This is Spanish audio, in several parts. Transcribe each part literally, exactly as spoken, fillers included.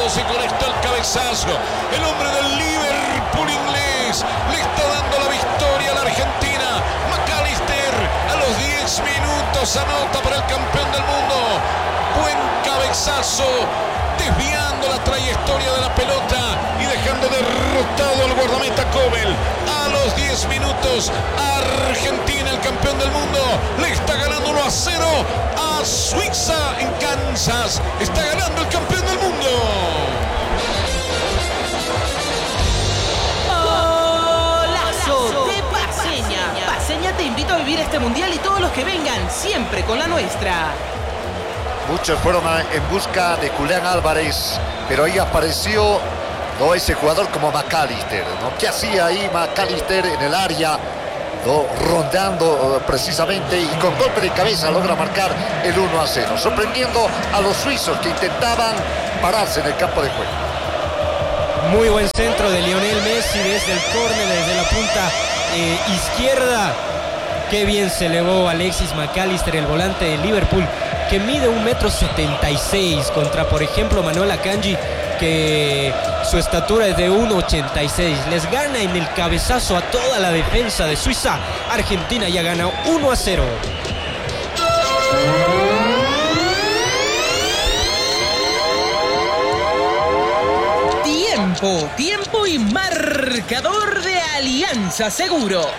se conecta el cabezazo. El hombre del Liverpool inglés le está dando la victoria a la Argentina. McAllister a los diez minutos anota para el campeón del mundo. Buen cabezazo, desviando la trayectoria de la pelota y dejando derrotado al guardameta Kobel. A los diez minutos, Argentina, el campeón del mundo, le está ganando uno a cero a Suiza en Kansas. Está ganando el campeón del mundo. ¡Golazo de Paceña! Paceña te invito a vivir este mundial y todos los que vengan, siempre con la nuestra. Muchos fueron en busca de Julián Álvarez, pero ahí apareció ¿no? ese jugador como McAllister, ¿no? ¿Qué hacía ahí McAllister en el área? ¿no? Rondando precisamente y con golpe de cabeza logra marcar el uno a cero, sorprendiendo a los suizos que intentaban pararse en el campo de juego. Muy buen centro de Lionel Messi desde el córner, desde la punta eh, izquierda. Qué bien se elevó Alexis McAllister, el volante de Liverpool, que mide un metro setenta y seis contra, por ejemplo, Manuel Akanji, que su estatura es de uno ochenta y seis. Les gana en el cabezazo a toda la defensa de Suiza. Argentina ya gana uno a cero. Tiempo, tiempo y marcador de Alianza Seguros.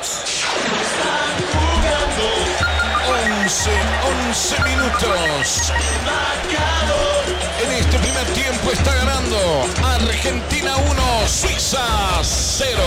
once, once minutos. En este primer tiempo está ganando Argentina uno, Suiza cero.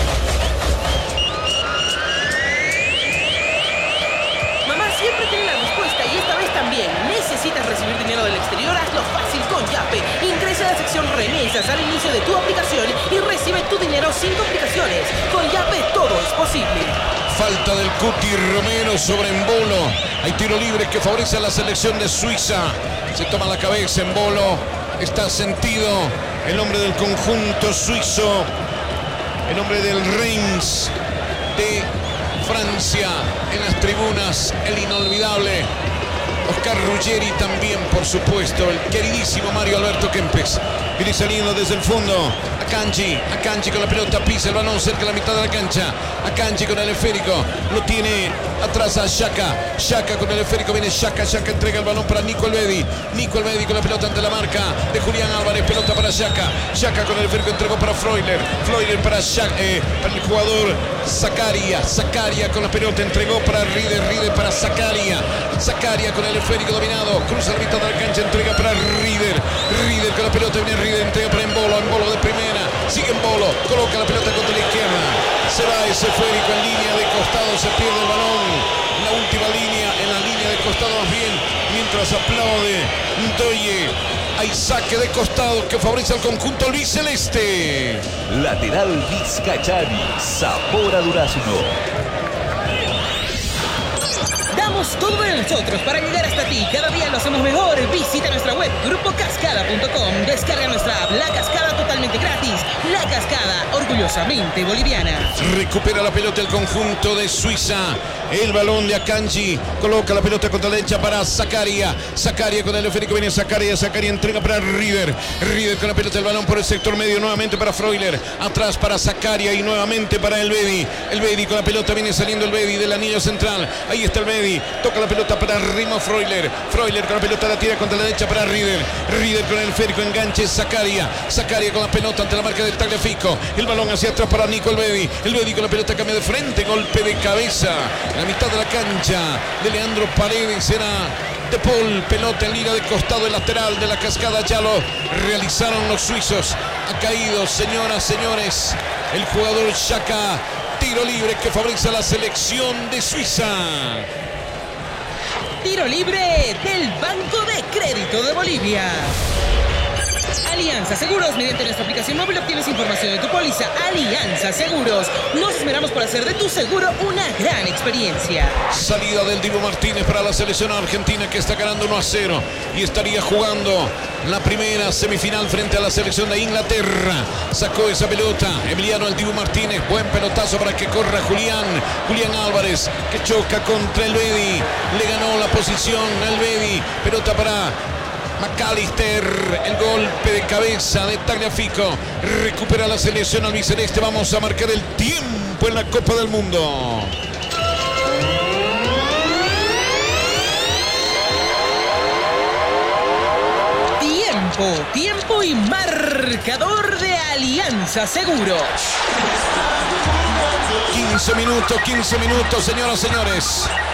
Mamá siempre tiene la respuesta y esta vez también. ¿Necesitas recibir dinero del exterior? Hazlo fácil con Yape. Ingresa a la sección remesas al inicio de tu aplicación y recibe tu dinero sin complicaciones. Con Yape todo es posible. Falta del Cuti Romero sobre Embolo. Hay tiro libre que favorece a la selección de Suiza. Se toma la cabeza Embolo. Está sentido el hombre del conjunto suizo. El hombre del Reims de Francia en las tribunas. El inolvidable Oscar Ruggeri también, por supuesto. El queridísimo Mario Alberto Kempes. Viene saliendo desde el fondo. Akanji, Akanji con la pelota, pisa el balón cerca de la mitad de la cancha. Akanji con el esférico, lo tiene atrás a Xhaka. Xhaka con el esférico, viene Xhaka. Xhaka entrega el balón para Nico Elvedi. Nico Elvedi con la pelota ante la marca de Julián Álvarez. Pelota para Xhaka. Xhaka con el esférico entregó para Freuler. Freuler para Xhaka, eh, para el jugador Zakaria. Zakaria con la pelota entregó para Rieder. Rieder para Zakaria. Zakaria con el esférico dominado. Cruza la mitad de la cancha, entrega para Rieder. Rieder con la pelota, viene Rieder, entrega para Embolo. Embolo de primera. Sigue Embolo, coloca la pelota contra la izquierda. Se va ese esférico en línea de costado, se pierde el balón. En la última línea, en la línea de costado más bien, mientras aplaude Ndoye. Hay saque de costado que favorece al conjunto albiceleste. Lateral Vizcachari, sabor a durazno. Damos todo de nosotros para llegar hasta ti. Cada día lo hacemos mejor. Visita nuestra web grupo cascada punto com. Descarga nuestra app La Cascada totalmente gratis. La Cascada, orgullosamente boliviana. Recupera la pelota el conjunto de Suiza. El balón de Akanji. Coloca la pelota contra la derecha para Zakaria. Zakaria con el esférico, viene Zakaria. Zakaria entrega para Rieder. Rieder con la pelota, el balón por el sector medio. Nuevamente para Freuler. Atrás para Zakaria y nuevamente para Elvedi. Elvedi con la pelota, viene saliendo Elvedi del anillo central. Ahí está Elvedi. Toca la pelota para Rimo Freuler. Freuler con la pelota la tira contra la derecha para Rieder. Rieder con el esférico, enganche Zakaria. Zakaria con la pelota ante la marca de Tagliafico. El balón hacia atrás para Nico Elvedi. Elvedi con la pelota cambia de frente. Golpe de cabeza. La mitad de la cancha de Leandro Paredes era De Paul. Pelota en línea de costado, el lateral de la Cascada. Ya lo realizaron los suizos. Ha caído, señoras, señores, el jugador Xhaka. Tiro libre que favorece a la selección de Suiza. Tiro libre del Banco de Crédito de Bolivia. Alianza Seguros, mediante nuestra aplicación móvil obtienes información de tu póliza. Alianza Seguros, nos esperamos por hacer de tu seguro una gran experiencia. Salida del Dibu Martínez para la selección argentina que está ganando uno a cero y estaría jugando la primera semifinal frente a la selección de Inglaterra. Sacó esa pelota Emiliano el Dibu Martínez, buen pelotazo para que corra Julián Julián Álvarez, que choca contra Elvedi, le ganó la posición a Elvedi. Pelota para McAllister, el golpe de cabeza de Tagliafico. Recupera la selección albiceleste. Vamos a marcar el tiempo en la Copa del Mundo. Tiempo, tiempo y marcador de Alianza Seguros. quince minutos, quince minutos, señoras y señores.